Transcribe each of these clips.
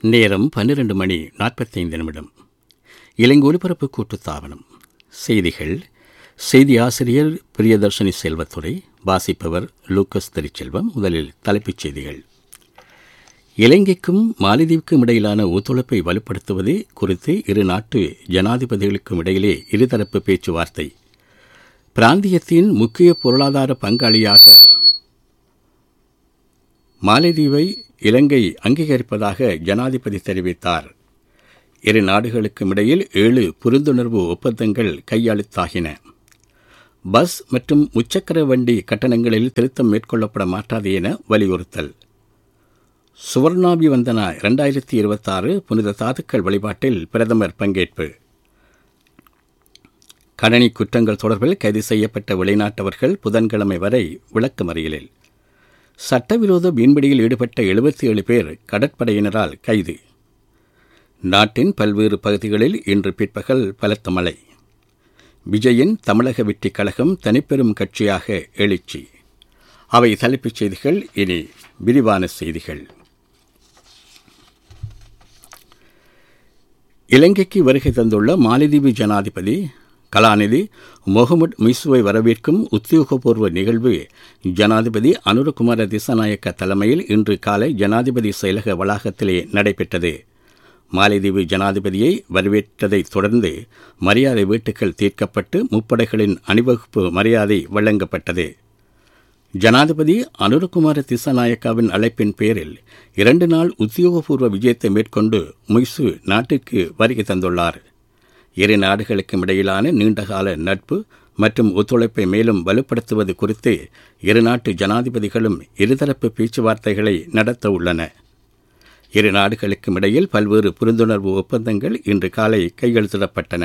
நேரம் 12:45. இலங்கை ஒலிபரப்பு கூட்டுத்தாபனம். செய்திகள். செய்தி ஆசிரியர் பிரியதர்ஷினி செல்வத்துறை. வாசிப்பவர் லூக்கஸ் திருச்செல்வம். முதலில் தலைப்புச் செய்திகள். இலங்கைக்கும் மாலத்தீவுக்கும் இடையிலான ஒத்துழைப்பை வலுப்படுத்துவது குறித்து இரு நாட்டு ஜனாதிபதிகளுக்கும் இடையிலே இருதரப்பு பேச்சுவார்த்தை. பிராந்தியத்தின் முக்கிய பொருளாதார பங்காளியாக மாலத்தீவை இலங்கை அங்கீகரிப்பதாக ஜனாதிபதி தெரிவித்தார். இரு நாடுகளுக்கும் இடையில் 7 புரிந்துணர்வு ஒப்பந்தங்கள் கையெழுத்தாகின. பஸ் மற்றும் முச்சக்கர வண்டி கட்டணங்களில் திருத்தம் மேற்கொள்ளப்பட மாட்டாது என வலியுறுத்தல். சுவர்ணாபி வந்தனா 2026 புனித தாதுக்கள் வழிபாட்டில் பிரதமர் பங்கேற்பு. கணனி குற்றங்கள் தொடர்பில் கைது செய்யப்பட்ட வெளிநாட்டவர்கள் புதன்கிழமை வரை விளக்கமறியலில். சட்டவிரோத மீன்பிடியில் ஈடுபட்ட 77 பேர் கடற்படையினரால் கைது. நாட்டின் பல்வேறு பகுதிகளில் இன்று பிற்பகல் பலத்த மழை. விஜயின் தமிழக வெற்றிக் கழகம் தனிப்பெரும் கட்சியாக எழுச்சி. அவை தலைப்புச் செய்திகள். இனி விரிவான செய்திகள். இலங்கைக்கு வருகை தந்துள்ள மாலத்தீவு ஜனாதிபதி கலாநிதி முகமது முய்சுவை வரவேற்கும் உத்தியோகபூர்வ நிகழ்வு ஜனாதிபதி அனுரகுமார திசாநாயக்க தலைமையில் இன்று காலை ஜனாதிபதி செயலக வளாகத்திலே நடைபெற்றது. மாலத்தீவு ஜனாதிபதியை வரவேற்றதைத் தொடர்ந்து மரியாதை வீட்டுக்கள் தீர்க்கப்பட்டு முப்படைகளின் அணிவகுப்பு மரியாதை வழங்கப்பட்டது. ஜனாதிபதி அனுரகுமார திசாநாயக்காவின் அழைப்பின் பேரில் 2 நாள் உத்தியோகபூர்வ விஜயத்தை மேற்கொண்டு முய்சு நாட்டிற்கு வருகை தந்துள்ளார். இரு நாடுகளுக்கும் இடையிலான நீண்டகால நட்பு மற்றும் ஒத்துழைப்பை மேலும் வலுப்படுத்துவது குறித்து இரு நாட்டு ஜனாதிபதிகளும் இருதரப்பு பேச்சுவார்த்தைகளை நடத்த உள்ளன. இரு நாடுகளுக்கும் இடையில் பல்வேறு புரிந்துணர்வு ஒப்பந்தங்கள் இன்று காலை கையெழுத்திடப்பட்டன.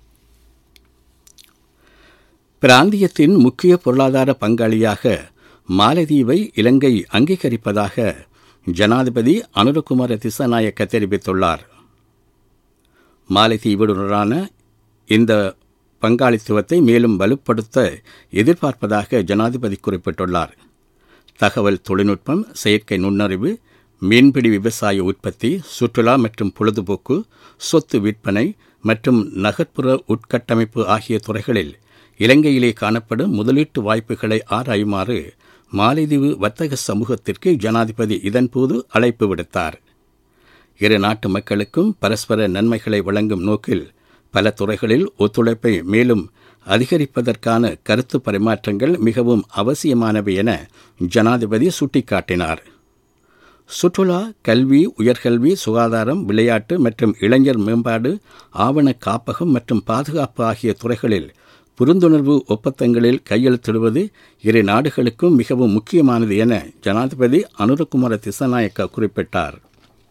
பிராந்தியத்தின் முக்கிய பொருளாதார பங்காளியாக மாலத்தீவை இலங்கை அங்கீகரிப்பதாக ஜனாதிபதி அனுரகுமார திசாநாயக்க தெரிவித்துள்ளார். மாலத்தீவுடனான இந்த பங்காளித்துவத்தை மேலும் வலுப்படுத்த எதிர்பார்ப்பதாக ஜனாதிபதி குறிப்பிட்டுள்ளார். தகவல் தொழில்நுட்பம், செயற்கை நுண்ணறிவு, மீன்பிடி விவசாய உற்பத்தி, சுற்றுலா மற்றும் பொழுதுபோக்கு, சொத்து விற்பனை மற்றும் நகர்ப்புற உட்கட்டமைப்பு ஆகிய துறைகளில் இலங்கையிலே காணப்படும் முதலீட்டு வாய்ப்புகளை ஆராயுமாறு மாலத்தீவு வர்த்தக சமூகத்திற்கு ஜனாதிபதி இதன்போது அழைப்பு விடுத்தார். இரு நாட்டு மக்களுக்கும் பரஸ்பர நன்மைகளை வழங்கும் நோக்கில் பல துறைகளில் ஒத்துழைப்பை மேலும் அதிகரிப்பதற்கான கருத்து பரிமாற்றங்கள் மிகவும் அவசியமானவை என ஜனாதிபதி சுட்டிக்காட்டினார். சுற்றுலா, கல்வி, உயர்கல்வி, சுகாதாரம், விளையாட்டு மற்றும் இளைஞர் மேம்பாடு, ஆவண காப்பகம் மற்றும் பாதுகாப்பு ஆகிய துறைகளில் புரிந்துணர்வு ஒப்பந்தங்களில் கையெழுத்திடுவது இரு நாடுகளுக்கும் மிகவும் முக்கியமானது என ஜனாதிபதி அனுரகுமார திசாநாயக்க குறிப்பிட்டார்.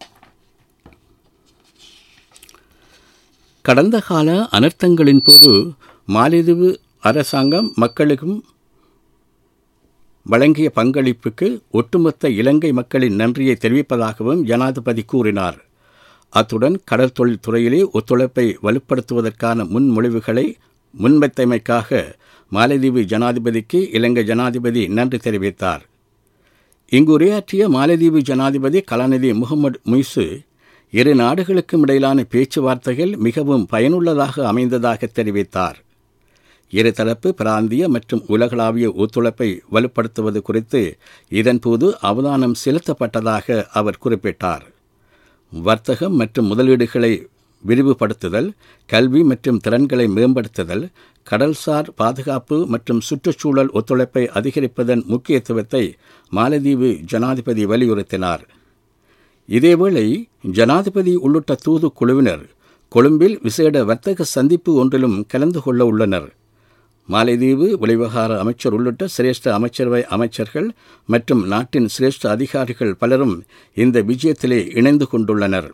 கடந்த கால அனர்த்தங்களின் போது மாலத்தீவு அரசாங்கம் மக்களுக்கும் வழங்கிய பங்களிப்புக்கு ஒட்டுமொத்த இலங்கை மக்களின் நன்றியை தெரிவிப்பதாகவும் ஜனாதிபதி கூறினார். அத்துடன் கடற்தொழில் துறையிலே ஒத்துழைப்பை வலுப்படுத்துவதற்கான முன்மொழிவுகளை முன்வைத்தமைக்காக மாலத்தீவு ஜனாதிபதிக்கு இலங்கை ஜனாதிபதி நன்றி தெரிவித்தார். இங்கு உரையாற்றிய மாலத்தீவு ஜனாதிபதி கலாநிதி முகமது முய்சு இரு நாடுகளுக்கும் இடையிலான பேச்சுவார்த்தைகள் மிகவும் பயனுள்ளதாக அமைந்ததாக தெரிவித்தார். இருதரப்பு பிராந்திய மற்றும் உலகளாவிய ஒத்துழைப்பை வலுப்படுத்துவது குறித்து இதன்போது அவதானம் செலுத்தப்பட்டதாக அவர் குறிப்பிட்டார். வர்த்தகம் மற்றும் முதலீடுகளை விரிவுபடுத்துதல், கல்வி மற்றும் திறன்களை மேம்படுத்துதல், கடல்சார் பாதுகாப்பு மற்றும் சுற்றுச்சூழல் ஒத்துழைப்பை அதிகரிப்பதன் முக்கியத்துவத்தை மாலத்தீவு ஜனாதிபதி வலியுறுத்தினார். இதேவேளை ஜனாதிபதி உள்ளிட்ட தூதுக்குழுவினர் கொழும்பில் விசேட வர்த்தக சந்திப்பு ஒன்றிலும் கலந்து கொள்ள உள்ளனர். மாலத்தீவு வெளிவிவகார அமைச்சர் உள்ளிட்ட சிரேஷ்ட அமைச்சரவை அமைச்சர்கள் மற்றும் நாட்டின் சிரேஷ்ட அதிகாரிகள் பலரும் இந்த விஜயத்திலே இணைந்து கொண்டுள்ளனர்.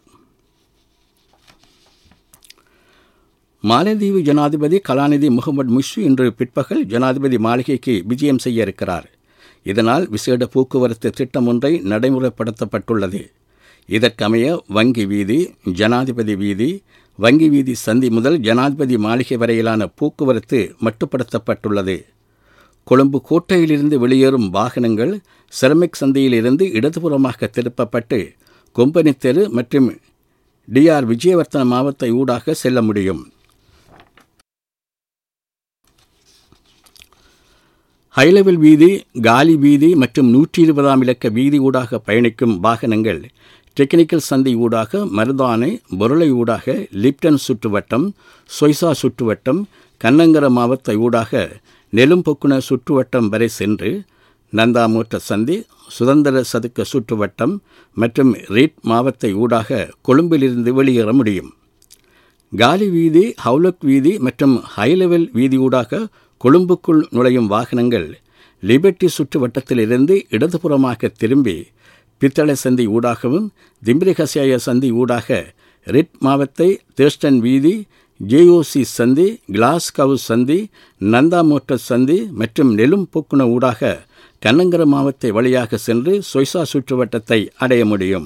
மாலத்தீவு ஜனாதிபதி கலாநிதி முகமது முய்சு இன்று பிற்பகல் ஜனாதிபதி மாளிகைக்கு விஜயம் செய்ய இருக்கிறார். இதனால் விசேட போக்குவரத்து திட்டம் ஒன்றை நடைமுறைப்படுத்தப்பட்டுள்ளது. இதற்கமைய வங்கி வீதி, ஜனாதிபதி வீதி, வங்கி வீதி சந்தி முதல் ஜனாதிபதி மாளிகை வரையிலான போக்குவரத்து மட்டுப்படுத்தப்பட்டுள்ளது. கொழும்பு கோட்டையிலிருந்து வெளியேறும் வாகனங்கள் செரமிக் சந்தையிலிருந்து இடதுபுறமாக திருப்பப்பட்டு கொம்பனி தெரு மற்றும் DR விஜயவர்த்தன மாவட்ட ஊடாக செல்ல முடியும். ஹைலெவல் வீதி, காலி வீதி மற்றும் 120ஆம் இலக்க வீதி ஊடாக பயணிக்கும் வாகனங்கள் டெக்னிக்கல் சந்தை ஊடாக மருதானை, பொருளை ஊடாக லிப்டன் சுற்றுவட்டம், சொய்சா சுற்றுவட்டம், கண்ணங்கர மாவட்ட ஊடாக நெலும்பொக்குன சுற்றுவட்டம் வரை சென்று நந்தாமோட்ட சந்தி, சுதந்திர சதுக்க சுற்றுவட்டம் மற்றும் ரீட் மாவட்ட ஊடாக கொழும்பிலிருந்து வெளியேற முடியும். காலி வீதி, ஹவுலக் வீதி மற்றும் ஹைலெவல் வீதி ஊடாக கொழும்புக்குள் நுழையும் வாகனங்கள் லிபர்டி சுற்றுவட்டத்திலிருந்து இடதுபுறமாக திரும்பி பித்தளை சந்தி ஊடாகவும் திம்பிரிகசியாய சந்தி ஊடாக ரிட் மாவத்தை, தேர்ஸ்டன் வீதி, JOC சந்தி, கிளாஸ்கவு சந்தி, நந்தாமோட்ட சந்தி மற்றும் நெலும்பொக்குன ஊடாக கண்ணங்கர மாவத்தை வழியாக சென்று சொய்சா சுற்றுவட்டத்தை அடைய முடியும்.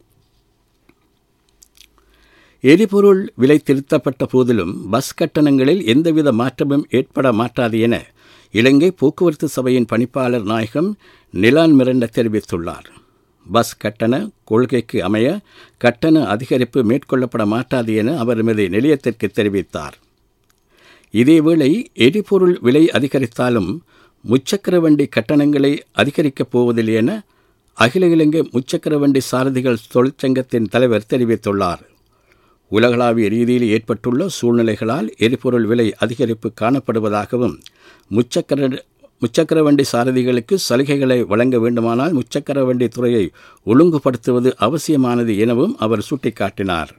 எரிபொருள் விலை திருத்தப்பட்ட போதிலும் பஸ் கட்டணங்களில் எந்தவித மாற்றமும் ஏற்பட மாட்டாது என இலங்கை போக்குவரத்து சபையின் பணிப்பாளர் நாயகம் நிலான் மிரண்ட தெரிவித்துள்ளார். பஸ் கட்டண கொள்கைக்கு அமைய கட்டண அதிகரிப்பு மேற்கொள்ளப்பட மாட்டாது என அவர் எமது நிலையத்திற்கு தெரிவித்தார். இதேவேளை எரிபொருள் விலை அதிகரித்தாலும் முச்சக்கர வண்டி கட்டணங்களை அதிகரிக்கப் போவதில்லை என அகில இலங்கை முச்சக்கர வண்டி சாரதிகள் தொழிற்சங்கத்தின் தலைவர் தெரிவித்துள்ளார். உலகளாவிய ரீதியில் ஏற்பட்டுள்ள சூழ்நிலைகளால் எரிபொருள் விலை அதிகரிப்பு காணப்படுவதாகவும் முச்சக்கர வண்டி சாரதிகளுக்கு சலுகைகளை வழங்க வேண்டுமானால் முச்சக்கர வண்டி துறையை ஒழுங்குபடுத்துவது அவசியமானது எனவும் அவர் சுட்டிக்காட்டினார்.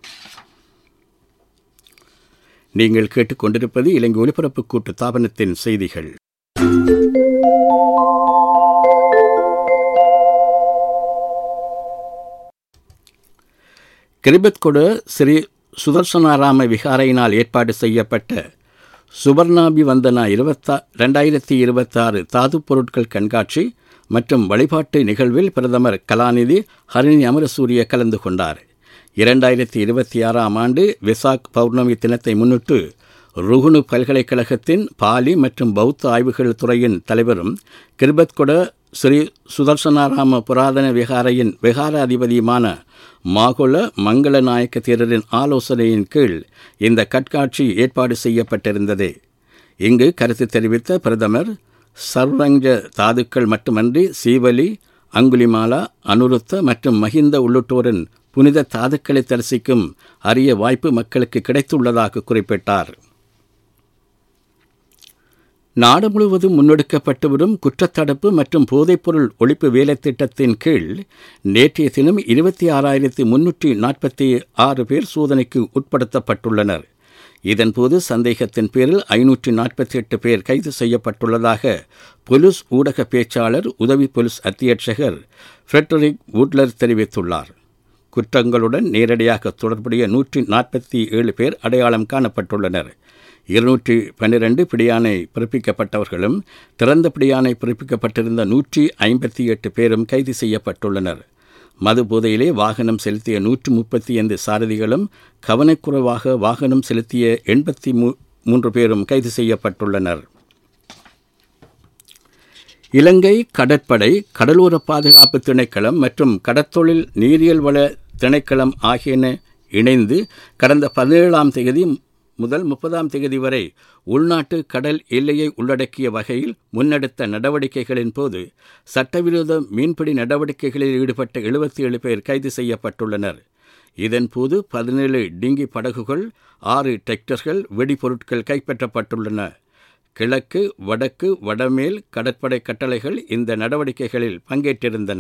நீங்கள் கேட்டுக்கொண்டிருப்பது இலங்கை ஒலிபரப்பு கூட்டு தாபனத்தின் செய்திகள். கிரிபத்கொட ஸ்ரீ சுதர்சனாராம விகாரையினால் ஏற்பாடு செய்யப்பட்ட சுபர்ணாபி வந்தனா 2026 தாது பொருட்கள் கண்காட்சி மற்றும் வழிபாட்டு நிகழ்வில் பிரதமர் கலாநிதி ஹரிணி அமரசூரிய கலந்து கொண்டார். 2026ஆம் ஆண்டு வெசாக் பௌர்ணமி தினத்தை முன்னிட்டு ருகுணு பல்கலைக்கழகத்தின் பாலி மற்றும் பௌத்த ஆய்வுகள் துறையின் தலைவரும் கிரிபத்கொட ஸ்ரீ சுதர்சனாராம புராதன விகாரையின் விகார அதிபதியுமான மாகுல மங்களநாயக்க தேரரின் ஆலோசனையின் கீழ் இந்த கண்காட்சி ஏற்பாடு செய்யப்பட்டிருந்தது. இங்கு கருத்து தெரிவித்த பிரதமர் சர்வங்க தாதுக்கள் மட்டுமன்றி சீவலி, அங்குலிமாலா, அனுருத்த மற்றும் மஹிந்த உள்ளிட்டோரின் புனித தாதுக்களை தரிசிக்கும் அரிய வாய்ப்பு மக்களுக்கு கிடைத்துள்ளதாக குறிப்பிட்டார். நாடு முழுவதும் முன்னெடுக்கப்பட்டு வரும் குற்றத்தடுப்பு மற்றும் போதைப்பொருள் ஒழிப்பு வேலைத்திட்டத்தின் கீழ் நேற்றைய தினம் 26,346 பேர் சோதனைக்கு உட்படுத்தப்பட்டுள்ளனர். இதன்போது சந்தேகத்தின் பேரில் 548 பேர் கைது செய்யப்பட்டுள்ளதாக போலீஸ் ஊடக பேச்சாளர் உதவி போலீஸ் அத்தியட்சகர் ஃப்ரெட்ரிக் வூட்லர் தெரிவித்துள்ளார். குற்றங்களுடன் நேரடியாக தொடர்புடைய 147 பேர் அடையாளம் காணப்பட்டுள்ளனர். 212 பிடியாணை பிறப்பிக்கப்பட்டவர்களும் திறந்த பிடியாணை பிறப்பிக்கப்பட்டிருந்த 158 பேரும் கைது செய்யப்பட்டுள்ளனர். மது போதையிலே வாகனம் செலுத்திய 135 சாரதிகளும் கவனக்குறைவாக வாகனம் செலுத்திய 83 பேரும் கைது செய்யப்பட்டுள்ளனர். இலங்கை கடற்படை, கடலோர பாதுகாப்பு திணைக்களம் மற்றும் கடற்தொழில் நீரியல் வள திணைக்களம் ஆகியன இணைந்து கடந்த 17ஆம் தேதி முதல் 30ஆம் தேதி வரை உள்நாட்டு கடல் எல்லையை உள்ளடக்கிய வகையில் முன்னெடுத்த நடவடிக்கைகளின் போது சட்டவிரோத மீன்பிடி நடவடிக்கைகளில் ஈடுபட்ட 77 பேர் கைது செய்யப்பட்டுள்ளனர். இதன்போது 17 டிங்கி படகுகள், 6 டிராக்டர்கள், வெடிபொருட்கள் கைப்பற்றப்பட்டுள்ளன. கிழக்கு, வடக்கு, வடமேல் கடற்படை கட்டளைகள் இந்த நடவடிக்கைகளில் பங்கேற்றிருந்தன.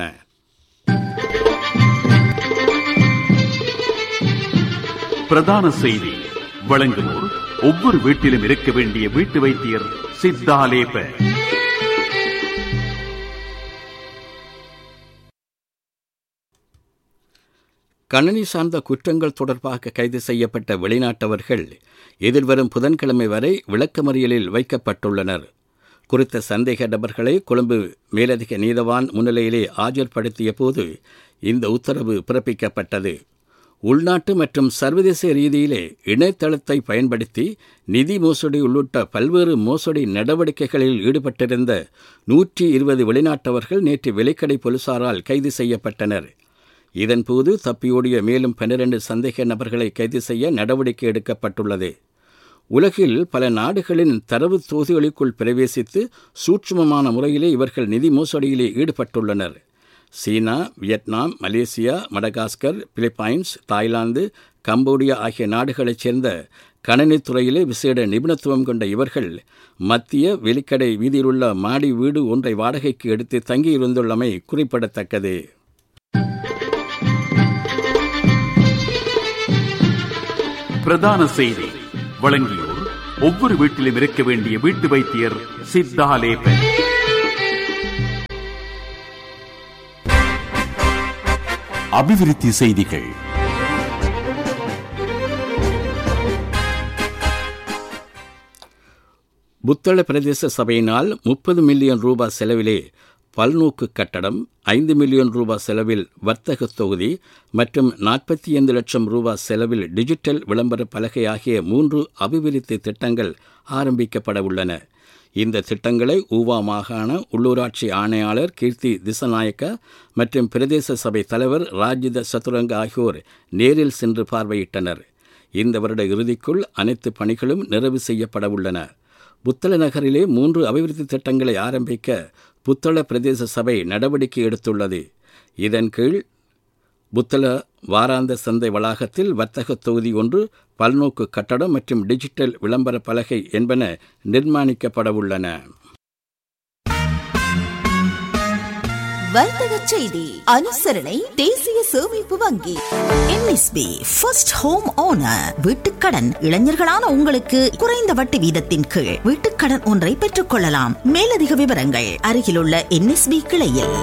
பிரதான செய்தி வழங்குவோர் ஒவ்வொரு வீட்டிலும் இருக்க வேண்டிய வீட்டு வைத்தியர் சித்தாலேப. கணனி சார்ந்த குற்றங்கள் தொடர்பாக கைது செய்யப்பட்ட வெளிநாட்டவர்கள் எதிர்வரும் புதன்கிழமை வரை விளக்கமறியலில் வைக்கப்பட்டுள்ளனர். குறித்த சந்தேக நபர்களை கொழும்பு மேலதிக நீதவான் முன்னிலையிலே ஆஜர்படுத்திய போது இந்த உத்தரவு பிறப்பிக்கப்பட்டது. உள்நாட்டு மற்றும் சர்வதேச ரீதியிலே இணையதளத்தை பயன்படுத்தி நிதி மோசடி உள்ளிட்ட பல்வேறு மோசடி நடவடிக்கைகளில் ஈடுபட்டிருந்த 120 வெளிநாட்டவர்கள் நேற்று வெலிக்கடை போலீசாரால் கைது செய்யப்பட்டனர். இதன்போது தப்பியோடிய மேலும் 12 சந்தேக நபர்களை கைது செய்ய நடவடிக்கை எடுக்கப்பட்டுள்ளது. உலகில் பல நாடுகளின் தரவு தொகுதிகளுக்குள் பிரவேசித்து சூட்சுமமான முறையிலே இவர்கள் நிதி மோசடியிலே ஈடுபட்டுள்ளனர். சீனா, Vietnam, Malaysia, Madagascar, Philippines, Thailand, Cambodia ஆகிய நாடுகளைச் சேர்ந்த கணனித்துறையிலே விசேட நிபுணத்துவம் கொண்ட இவர்கள் மத்திய வெளிக்கடை வீதியிலுள்ள மாடி வீடு ஒன்றை வாடகைக்கு எடுத்து தங்கியிருந்துள்ளமை குறிப்பிடத்தக்கது. பிரதான செய்தி வழங்கியோர் ஒவ்வொரு வீட்டிலும் இருக்க வேண்டிய வீட்டு வைத்தியர் சித்தாலேபன். அபிவிருத்தி செய்திகள். புத்தள பிரதேச சபையினால் 30 மில்லியன் ரூபாய் செலவிலே பல்நோக்கு கட்டடம், 5 மில்லியன் ரூபாய் செலவில் வர்த்தக தொகுதி மற்றும் 45 லட்சம் ரூபாய் செலவில் டிஜிட்டல் விளம்பர பலகை ஆகிய 3 அபிவிருத்தி திட்டங்கள் ஆரம்பிக்கப்பட உள்ளன. இந்த திட்டங்களை ஊவா மாகாண உள்ளூராட்சி ஆணையாளர் கீர்த்தி திசநாயக்க மற்றும் பிரதேச சபை தலைவர் ராஜித சதுரங்க ஆகியோர் நேரில் சென்று பார்வையிட்டனர். இந்த வருட இறுதிக்குள் அனைத்து பணிகளும் நிறைவு செய்யப்பட உள்ளன. புத்தள நகரிலே 3 அபிவிருத்தி திட்டங்களை ஆரம்பிக்க புத்தள பிரதேச சபை நடவடிக்கை எடுத்துள்ளது. இதன் கீழ் புத்தள வாராந்த சந்தை வளாகத்தில் வர்த்தக தொகுதி ஒன்று, பல்நோக்கு கட்டடம் மற்றும் டிஜிட்டல் விளம்பர பலகை என்பன நிர்மாணிக்கப்பட உள்ளன. வர்த்தக செய்தி அனுசரணை தேசிய சேமிப்பு வங்கி. NSB first home owner வீட்டுக்கடன். இளைஞர்களான உங்களுக்கு குறைந்த வட்டி வீதத்தின் கீழ் வீட்டுக்கடன் ஒன்றை பெற்றுக் கொள்ளலாம். மேலதிக விவரங்கள் அருகிலுள்ள NSB கிளையில்.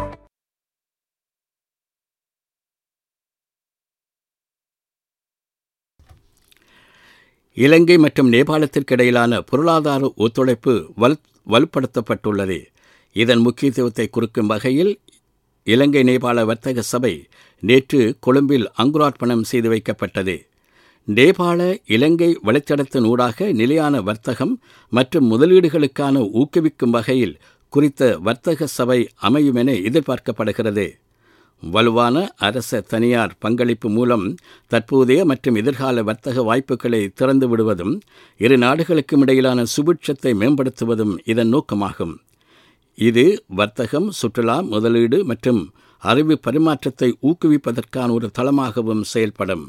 இலங்கை மற்றும் நேபாளத்திற்கு இடையிலான பொருளாதார ஒத்துழைப்பு வலுப்படுத்தப்பட்டுள்ளது. இதன் முக்கியத்துவத்தை குறிக்கும் வகையில் இலங்கை நேபாள வர்த்தக சபை நேற்று கொழும்பில் அங்குரார்ப்பணம் செய்து வைக்கப்பட்டது. நேபாள இலங்கை வழித்தடத்தின் ஊடாக நிலையான வர்த்தகம் மற்றும் முதலீடுகளுக்கான ஊக்குவிக்கும் வகையில் குறித்த வர்த்தக சபை அமையும் என எதிர்பார்க்கப்படுகிறது. வலுவான அரச தனியார் பங்களிப்பு மூலம் தற்போதைய மற்றும் எதிர்கால வர்த்தக வாய்ப்புகளை திறந்து விடுவதும் இரு நாடுகளுக்கும் இடையிலான சுபிட்சத்தை மேம்படுத்துவதும் இதன் நோக்கமாகும். இது வர்த்தகம், சுற்றுலா, முதலீடு மற்றும் அறிவு பரிமாற்றத்தை ஊக்குவிப்பதற்கான ஒரு தளமாகவும் செயல்படும்.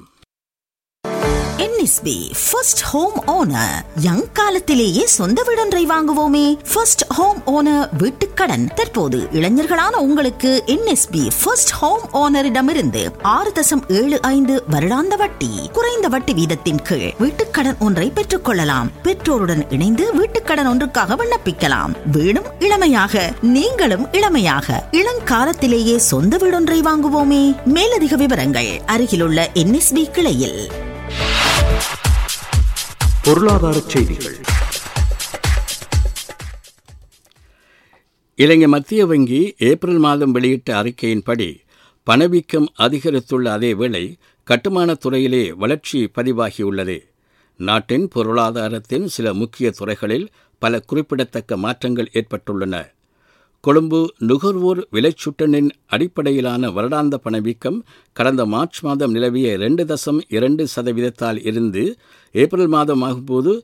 NSB first home owner. Young காலத்திலேயே சொந்த வீடொன்றை வாங்குவோமே. First home owner வீட்டுக்கடன். தற்போது இளைஞர்களான உங்களுக்கு NSB ஃபர்ஸ்ட் ஹோம் ஓனரிடமிருந்து 6.75 வருடாந்த வட்டி, குறைந்த வட்டி வீதத்தின் கீழ் வீட்டுக்கடன் ஒன்றை பெற்றுக் கொள்ளலாம். பெற்றோருடன் இணைந்து வீட்டுக்கடன் ஒன்றுக்காக விண்ணப்பிக்கலாம். வீடும் இளமையாக, நீங்களும் இளமையாக. இளங்காலத்திலேயே சொந்த வீடொன்றை வாங்குவோமே. மேலதிக விவரங்கள் அருகிலுள்ள NSB கிளையில். பொருளாதார செய்திகள். இலங்கை மத்திய வங்கி ஏப்ரல் மாதம் வெளியிட்ட அறிக்கையின்படி பணவீக்கம் அதிகரித்துள்ள அதேவேளை கட்டுமானத் துறையிலே வளர்ச்சி பதிவாகியுள்ளது. நாட்டின் பொருளாதாரத்தின் சில முக்கிய துறைகளில் பல குறிப்பிடத்தக்க மாற்றங்கள் ஏற்பட்டுள்ளன. கொழும்பு நுகர்வோர் விலைச்சுட்டனின் அடிப்படையிலான வருடாந்த பணவீக்கம் கடந்த மார்ச் மாதம் நிலவிய 2.2% இருந்து ஏப்ரல் மாதம் ஆகும்போது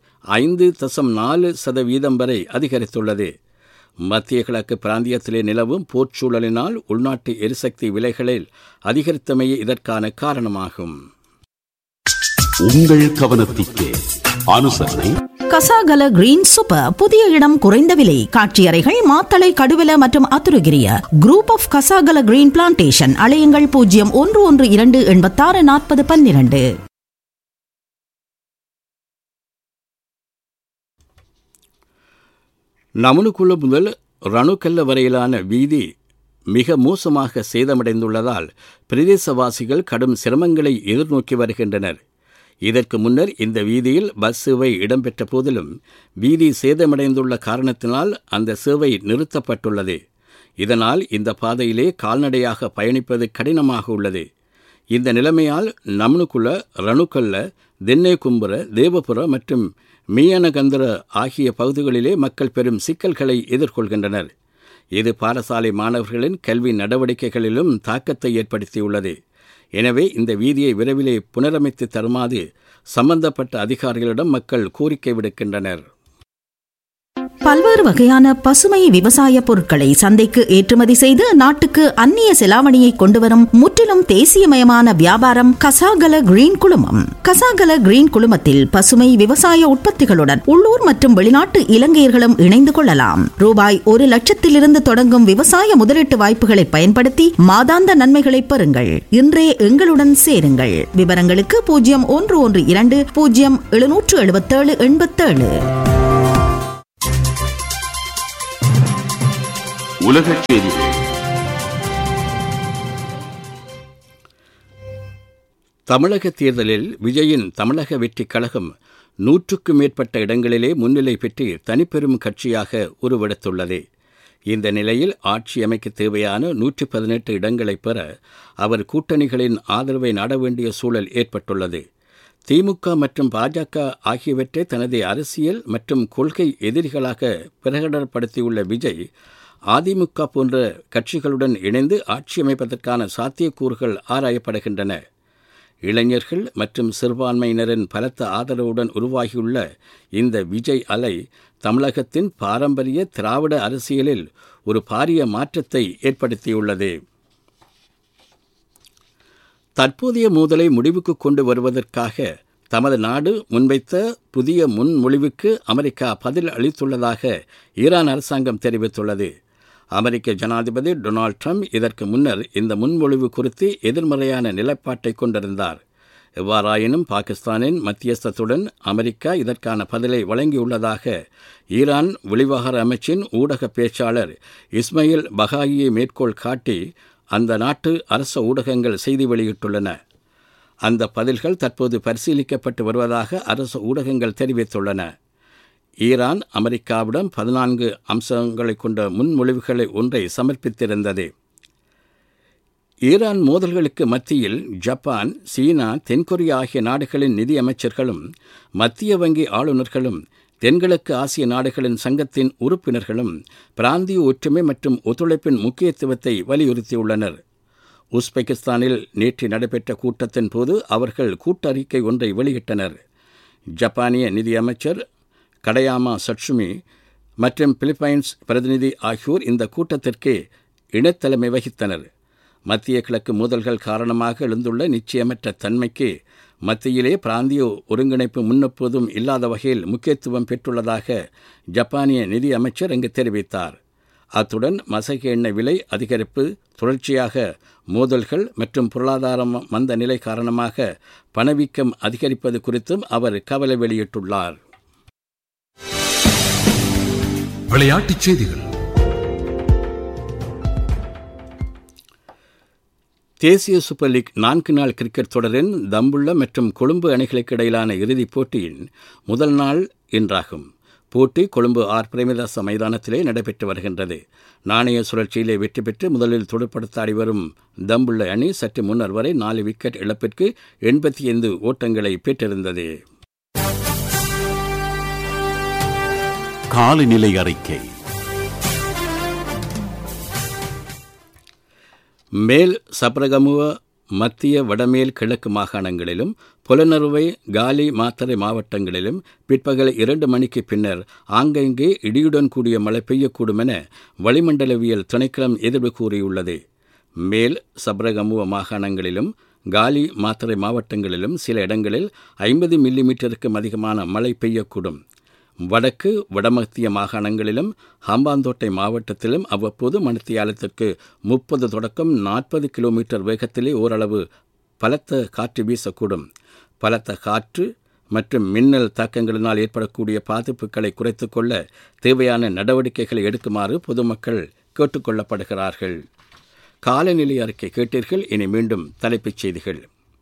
5.4% வரை அதிகரித்துள்ளது. மத்திய கிழக்கு பிராந்தியத்திலே நிலவும் போர்ச்சூழலினால் உள்நாட்டு எரிசக்தி விலைகளில் அதிகரித்தமையே இதற்கான காரணமாகும். உங்கள் கவனத்திற்கு அனுசரணை கசாகல கிரீன் சூப்பர். புதிய இடம், குறைந்த விலை, காட்சியறைகள் மாத்தளை, கடுவல மற்றும் Athurugiriya. Group of Kasagala green plantation. அலையுங்கள் 0112864012. நமுனுக்குள்ள முதல் ரணுக்கல்ல வரையிலான வீதி மிக மோசமாக சேதமடைந்துள்ளதால் பிரதேசவாசிகள் கடும் சிரமங்களை எதிர்நோக்கி வருகின்றனர். இதற்கு முன்னர் இந்த வீதியில் பஸ் சேவை இடம்பெற்ற போதிலும் வீதி சேதமடைந்துள்ள காரணத்தினால் அந்த சேவை நிறுத்தப்பட்டுள்ளது. இதனால் இந்த பாதையிலே கால்நடையாக பயணிப்பது கடினமாக உள்ளது. இந்த நிலைமையால் நமுனுக்குள்ள, ரணுக்கல்ல, தென்னேகும்புர, தேவபுர மற்றும் மீயனகந்தர ஆகிய பகுதிகளிலே மக்கள் பெரும் சிக்கல்களை எதிர்கொள்கின்றனர். இது பாடசாலை மாணவர்களின் கல்வி நடவடிக்கைகளிலும் தாக்கத்தை ஏற்படுத்தியுள்ளது. எனவே இந்த வீதியை விரைவிலே புனரமைத்து தருமாறு சம்பந்தப்பட்ட அதிகாரிகளிடம் மக்கள் கோரிக்கை விடுக்கின்றனர். பல்வேறு வகையான பசுமை விவசாய பொருட்களை சந்தைக்கு ஏற்றுமதி செய்து நாட்டுக்கு அந்நிய செலாவணியை கொண்டுவரும் முற்றிலும் தேசியமயமான வியாபாரம் கசாகல கிரீன் குழுமம். கசாகல கிரீன் குழுமத்தில் பசுமை விவசாய உற்பத்திகளுடன் உள்ளூர் மற்றும் வெளிநாட்டு இலங்கையர்களும் இணைந்து கொள்ளலாம். ரூபாய் 1,00,000 தொடங்கும் விவசாய முதலீட்டு வாய்ப்புகளை பயன்படுத்தி மாதாந்த நன்மைகளை பெறுங்கள். இன்றே எங்களுடன் சேருங்கள். விவரங்களுக்கு 0112 0777 87. உலகச் செய்திகள். தமிழக தேர்தலில் விஜயின் தமிழக வெற்றிக் கழகம் 100க்கும் மேற்பட்ட இடங்களிலே முன்னிலை பெற்று தனிப்பெரும் கட்சியாக உருவெடுத்துள்ளது. இந்த நிலையில் ஆட்சி அமைக்க தேவையான 118 இடங்களை பெற அவர் கூட்டணிகளின் ஆதரவை நாட வேண்டிய சூழல் ஏற்பட்டுள்ளது. திமுக மற்றும் பாஜக ஆகியவற்றை தனது அரசியல் மற்றும் கொள்கை எதிரிகளாக பிரகடனப்படுத்தியுள்ள விஜய் அதிமுக போன்ற கட்சிகளுடன் இணைந்து ஆட்சி அமைப்பதற்கான சாத்தியக்கூறுகள் ஆராயப்படுகின்றன. இளைஞர்கள் மற்றும் சிறுபான்மையினரின் பலத்த ஆதரவுடன் உருவாகியுள்ள இந்த விஜய் அலை தமிழகத்தின் பாரம்பரிய திராவிட அரசியலில் ஒரு பாரிய மாற்றத்தை ஏற்படுத்தியுள்ளது. தற்போதைய மோதலை முடிவுக்கு கொண்டு வருவதற்காக தமது நாடு முன்வைத்த புதிய முன்மொழிவுக்கு அமெரிக்கா பதில் அளித்துள்ளதாக ஈரான் அரசாங்கம் தெரிவித்துள்ளது. அமெரிக்க ஜனாதிபதி டொனால்ட் ட்ரம்ப் இதற்கு முன்னர் இந்த முன்மொழிவு குறித்து எதிர்மறையான நிலைப்பாட்டை கொண்டிருந்தார். எவ்வாறாயினும் பாகிஸ்தானின் மத்தியஸ்தத்துடன் அமெரிக்கா இதற்கான பதிலை வழங்கியுள்ளதாக ஈரான் வெளிவிவகார அமைச்சின் ஊடக பேச்சாளர் இஸ்மாயில் பகாயியை மேற்கோள் காட்டி அந்த நாட்டு அரச ஊடகங்கள் செய்தி வெளியிட்டுள்ளன. அந்த பதில்கள் தற்போது பரிசீலிக்கப்பட்டு வருவதாக அரசு ஊடகங்கள் தெரிவித்துள்ளன. ஈரான் அமெரிக்காவிடம் 14 அம்சங்களை கொண்ட முன்மொழிவுகளை ஒன்றை சமர்ப்பித்திருந்தது. ஈரான் மோதல்களுக்கு மத்தியில் ஜப்பான், சீனா, தென்கொரியா ஆகிய நாடுகளின் நிதி அமைச்சர்களும் மத்திய வங்கி ஆளுநர்களும் தென்கிழக்கு ஆசிய நாடுகளின் சங்கத்தின் உறுப்பினர்களும் பிராந்திய ஒற்றுமை மற்றும் ஒத்துழைப்பின் முக்கியத்துவத்தை வலியுறுத்தியுள்ளனர். உஸ்பெகிஸ்தானில் நேற்று நடைபெற்ற கூட்டத்தின் போது அவர்கள் கூட்டறிக்கை ஒன்றை வெளியிட்டனர். ஜப்பானிய நிதியமைச்சர் கடையாமா சட்சுமி மற்றும் பிலிப்பைன்ஸ் பிரதிநிதி ஆகியோர் இந்த கூட்டத்திற்கு இணைத்தலைமை வகித்தனர். மத்திய கிழக்கு மோதல்கள் காரணமாக எழுந்துள்ள நிச்சயமற்ற தன்மைக்கு மத்தியிலே பிராந்திய ஒருங்கிணைப்பு முன்னெப்போதும் இல்லாத வகையில் முக்கியத்துவம் பெற்றுள்ளதாக ஜப்பானிய நிதி அமைச்சர் அங்கு தெரிவித்தார். அத்துடன் மசகு எண்ணெய் விலை அதிகரிப்பு, தொடர்ச்சியாக மோதல்கள் மற்றும் பொருளாதார மந்த நிலை காரணமாக பணவீக்கம் அதிகரிப்பது குறித்தும் அவர் கவலை வெளியிட்டுள்ளார். விளையாட்டுச் செய்திகள். தேசிய சூப்பர் லீக் 4 நாள் கிரிக்கெட் தொடரின் தம்புள்ள மற்றும் கொழும்பு அணிகளுக்கு இடையிலான இறுதிப் போட்டியின் முதல் நாள் இன்றாகும். போட்டி கொழும்பு ஆர் பிரேமதாச மைதானத்திலே நடைபெற்று வருகின்றது. நாணய சுழற்சியிலே வெற்றி பெற்று முதலில் துடுப்படுத்தாடி வரும் தம்புள்ள அணி சற்று முன்னர் வரை 4 விக்கெட் இழப்பிற்கு 85 ஓட்டங்களை பெற்றிருந்தது. காலநிலை அறிக்கை. மேல் சப்ரகமுவ, மத்திய வடமேல் கிழக்கு மாகாணங்களிலும் புலனறுவை, காலி, மாத்தறை மாவட்டங்களிலும் பிற்பகல் 2 மணிக்கு பின்னர் ஆங்காங்கே இடியுடன் கூடிய மழை பெய்யக்கூடும் என வளிமண்டலவியல் திணைக்களம் எதிர்வு கூறியுள்ளது. மேல் சப்ரகமுவ மாகாணங்களிலும் காலி, மாத்தறை மாவட்டங்களிலும் சில இடங்களில் 50 மில்லிமீட்டருக்கும் அதிகமான மழை பெய்யக்கூடும். வடக்கு வடமத்திய மாகாணங்களிலும் ஹம்பாந்தோட்டை மாவட்டத்திலும் அவ்வப்போது மணித்தியாலத்திற்கு 30 தொடக்கம் 40 கிலோமீட்டர் வேகத்திலே ஓரளவு பலத்த காற்று வீசக்கூடும். பலத்த காற்று மற்றும் மின்னல் தாக்கங்களினால் ஏற்படக்கூடிய பாதிப்புகளை குறைத்துக் கொள்ள தேவையான நடவடிக்கைகளை எடுக்குமாறு பொதுமக்கள் கேட்டுக்கொள்ளப்படுகிறார்கள். காலநிலை அறிக்கை கேட்டீர்கள். இனி மீண்டும் தலைப்புச் செய்திகள்.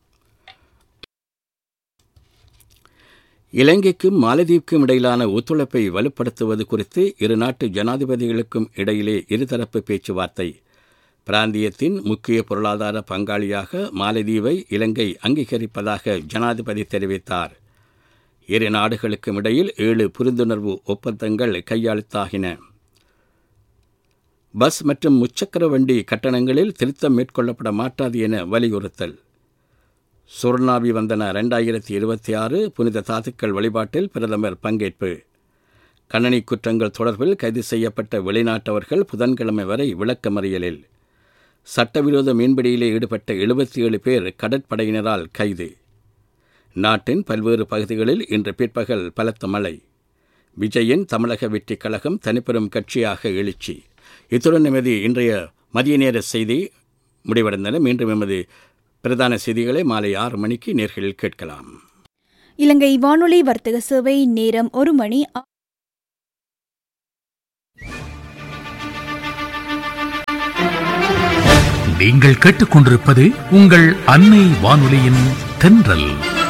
இலங்கைக்கும் மாலத்தீவுக்கும் இடையிலான ஒத்துழைப்பை வலுப்படுத்துவது குறித்து இரு நாட்டு ஜனாதிபதிகளுக்கும் இடையிலே இருதரப்பு பேச்சுவார்த்தை. பிராந்தியத்தின் முக்கிய பொருளாதார பங்காளியாக மாலத்தீவை இலங்கை அங்கீகரிப்பதாக ஜனாதிபதி தெரிவித்தார். இரு நாடுகளுக்கும் இடையில் 7 புரிந்துணர்வு ஒப்பந்தங்கள் கையெழுத்தாகின. பஸ் மற்றும் முச்சக்கர வண்டி கட்டணங்களில் திருத்தம் மேற்கொள்ளப்பட மாட்டாது என வலியுறுத்தல். சுர்ணாபி வந்தன 2026 புனித தாதுக்கள் வழிபாட்டில் பிரதமர் பங்கேற்பு. கணனி குற்றங்கள் தொடர்பில் கைது செய்யப்பட்ட வெளிநாட்டவர்கள் புதன்கிழமை வரை விளக்கமறியலில். சட்டவிரோத மீன்பிடியிலே ஈடுபட்ட 77 பேர் கடற்படையினரால் கைது. நாட்டின் பல்வேறு பகுதிகளில் இன்று பிற்பகல் பலத்த மழை. விஜயின் தமிழக வெற்றிக் கழகம் தனிப்பெரும் கட்சியாக எழுச்சி. இத்துடன் எமது இன்றைய மதிய நேர செய்தி முடிவடைந்தன. மீண்டும் எமது பிரதான செய்திகளை மாலை 6 மணிக்கு நேர்களில் கேட்கலாம். இலங்கை வானொலி வர்த்தக சேவை நேரம் 1 மணி. நீங்கள் கேட்டுக்கொண்டிருப்பது உங்கள் அன்னை வானொலியின் தென்றல்.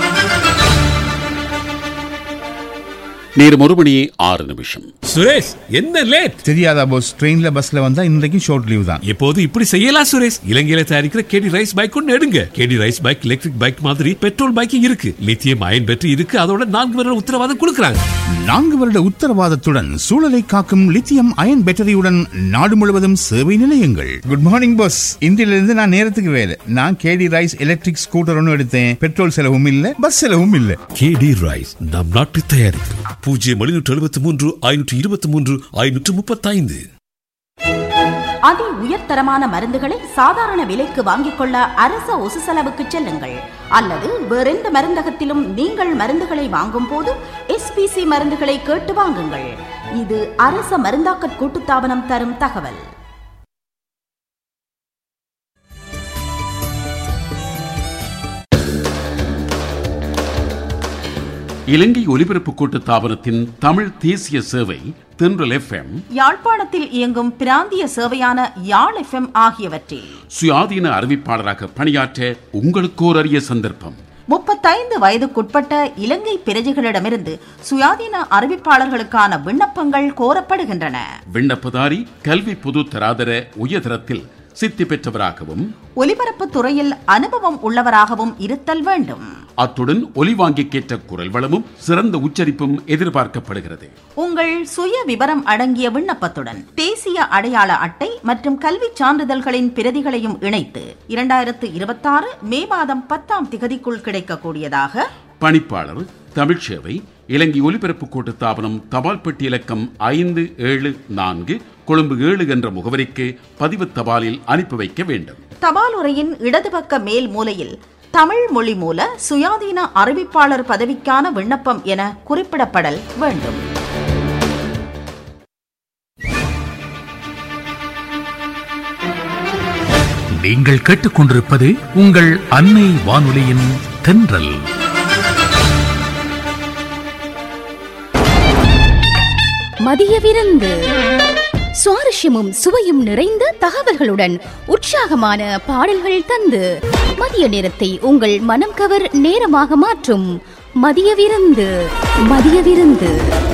நேரம் 1 மணி 6 சுரேஷ், என்ன லேட்? தெரியாதா போஸ், ட்ரெயின்ல பஸ்ல வந்தா இன்றைக்கு ஷார்ட் லீவ் தான். எப்போது இப்படி செய்யலாம் சுரேஷ். இலங்கையில தயாரிக்கிற கேடி ரைஸ் பைக் ஒன்று எடுங்க. கேடி ரைஸ் பைக் எலக்ட்ரிக் பைக் மாதிரி பெட்ரோல் பைக்கிங் இருக்கு, லித்தியம் அயன் பேட்டரி இருக்கு, அதோட 4 வருட உத்தரவாதம் கொடுக்கறாங்க. 4 வருட உத்தரவாதத்துடன் சூழலை காக்கும் லித்தியம் அயன் பேட்டரியுடன் நாடு முழுவதும் சேவை நிலையங்கள். Good morning boss. இந்தியிலிருந்து நான் நேரத்துக்கு வேலை. நான் கேடி ரைஸ் எலக்ட்ரிக் ஸ்கூட்டர் ஒன்று எடுத்தேன். பெட்ரோல் செலவும் இல்ல, பஸ் செலவும் இல்ல. கேடி ரைஸ் நம் நாட்டு தயாரிப்பு. 0 523 535. அதி உயர்தரமான மருந்துகளை சாதாரண விலைக்கு வாங்கிக் கொள்ள அரச ஒசு செலவுக்கு செல்லுங்கள். அல்லது வேறெந்த மருந்தகத்திலும் நீங்கள் மருந்துகளை வாங்கும் போது SPC மருந்துகளை கேட்டு வாங்குங்கள். இது அரச மருந்தாக்கற் கூட்டுத்தாபனம் தரும் தகவல். இலங்கை ஒலிபரப்பு கூட்டுத்தாபனத்தின் தமிழ் தேசிய சேவை தென்றல் FM, யாழ்ப்பாணத்தில் இயங்கும் பிராந்திய சேவையான யாழ் FM ஆகியவற்றில் சுயாதீன அறிவிப்பாளராக பணியாற்ற உங்களுக்கு ஓர் அரிய சந்தர்ப்பம். 35 வயதுக்குட்பட்ட இலங்கை பிரஜைகளிடமிருந்து சுயாதீன அறிவிப்பாளர்களுக்கான விண்ணப்பங்கள் கோரப்படுகின்றன. விண்ணப்பதாரி கல்வி பொது தராதர உயர்தரத்தில் சித்தி பெற்றவராகவும் ஒலிபரப்பு துறையில் அனுபவம் உள்ளவராகவும் இருத்தல் வேண்டும். அத்துடன் ஒலிவாங்கிக்கேற்ற குரல் வளமும் சிறந்த உச்சரிப்பும் எதிர்பார்க்கப்படுகிறது. உங்கள் சுய விவரம் அடங்கிய விண்ணப்பத்துடன் தேசிய அடையாள அட்டை மற்றும் கல்வி சான்றிதழ்களின் பிரதிகளையும் இணைத்து 2026 மே மாதம் 10ஆம் திகதிக்குள் கிடைக்கக்கூடியதாக பணிப்பாளர் தமிழ் சேவை இலங்கை ஒலிபரப்பு கூட்டுத்தாபனம் தபால் பெட்டி இலக்கம் 574 கொழும்பு 7 என்ற முகவரிக்கு பதிவு தபாலில் அனுப்பி வைக்க வேண்டும். தபால் உரையின் இடது பக்க மேல் மூலையில் தமிழ் மொழி மூல சுயாதீன அறிவிப்பாளர் பதவிக்கான விண்ணப்பம் என குறிப்பிடப்படல் வேண்டும். நீங்கள் கேட்டுக்கொண்டிருப்பது உங்கள் அன்னை வானொலியின் தென்றல். மதிய விருந்து சுவாரஸ்யமும் சுவையும் நிறைந்த தகவல்களுடன் உற்சாகமான பாடல்கள் தந்து மதிய நேரத்தை உங்கள் மனம் கவர் நேரமாக மாற்றும் மதிய விருந்து.